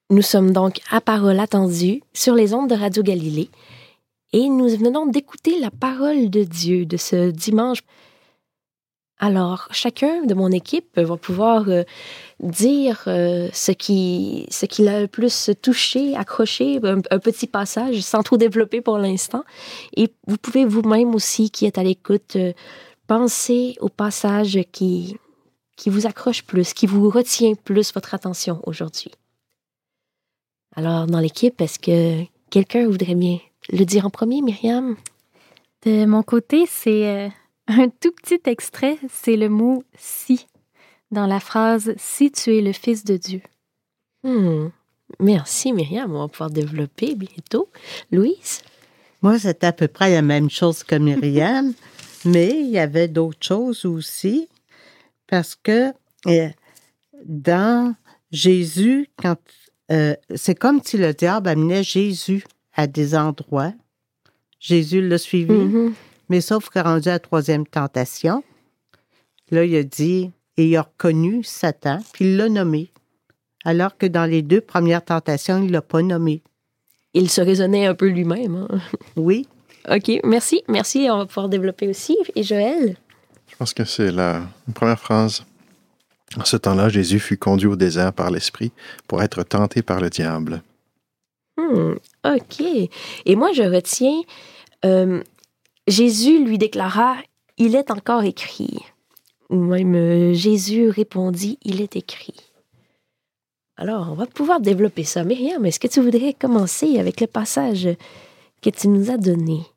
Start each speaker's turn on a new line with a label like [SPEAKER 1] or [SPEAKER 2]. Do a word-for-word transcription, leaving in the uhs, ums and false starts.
[SPEAKER 1] Nous sommes donc à Parole attendue sur les ondes de Radio Galilée et nous venons d'écouter la parole de Dieu de ce dimanche. Alors, chacun de mon équipe va pouvoir euh, dire euh, ce qui, ce qui l'a le plus touché, accroché, un, un petit passage sans trop développer pour l'instant. Et vous pouvez vous-même aussi, qui êtes à l'écoute, euh, penser au passage qui, qui vous accroche plus, qui vous retient plus votre attention aujourd'hui. Alors, dans l'équipe, est-ce que quelqu'un voudrait bien le dire en premier, Myriam?
[SPEAKER 2] De mon côté, c'est euh, un tout petit extrait, c'est le mot « si » dans la phrase « si tu es le Fils de Dieu ».
[SPEAKER 1] Hmm. Merci, Myriam. On va pouvoir développer bientôt. Louise?
[SPEAKER 3] Moi, c'était à peu près la même chose que Myriam, mais il y avait d'autres choses aussi, parce que euh, dans Jésus, quand euh, c'est comme si le diable amenait Jésus à des endroits. Jésus l'a suivi, mm-hmm. mais sauf que rendu à la troisième tentation, là, il a dit, et il a reconnu Satan, puis il l'a nommé, alors que dans les deux premières tentations, il ne l'a pas nommé.
[SPEAKER 1] Il se raisonnait un peu lui-même. Hein?
[SPEAKER 3] Oui.
[SPEAKER 1] OK, merci. Merci, on va pouvoir développer aussi. Et Joël?
[SPEAKER 4] Je pense que c'est la première phrase. En ce temps-là, Jésus fut conduit au désert par l'Esprit pour être tenté par le diable.
[SPEAKER 1] Hmm, OK. Et moi, je retiens, euh, Jésus lui déclara, « Il est encore écrit ». Ou même euh, Jésus répondit, « Il est écrit ». Alors, on va pouvoir développer ça. Myriam, est-ce que tu voudrais commencer avec le passage que tu nous as donné?